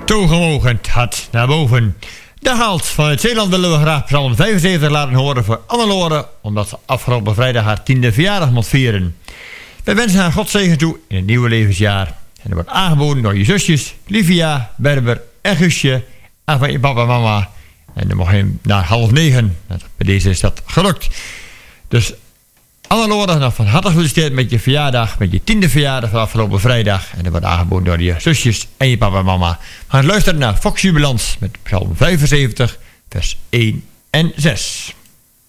Toegemogen had naar boven. De Halt van het Zeeland willen we graag Psalm 75 laten horen voor Annelore, omdat ze afgelopen vrijdag haar 10e verjaardag moet vieren. Wij wensen haar Godzegen toe in het nieuwe levensjaar. En er wordt aangeboden door je zusjes Livia, Berber en Guusje. En van je papa en mama. En dan mag je naar 8:30. Bij deze is dat gelukt. Dus Annelore, nog van harte gefeliciteerd met je verjaardag. Met je 10e verjaardag van afgelopen vrijdag. En dat wordt aangeboden door je zusjes en je papa en mama. We gaan luisteren naar Fox Jubilans met Psalm 75, vers 1 en 6.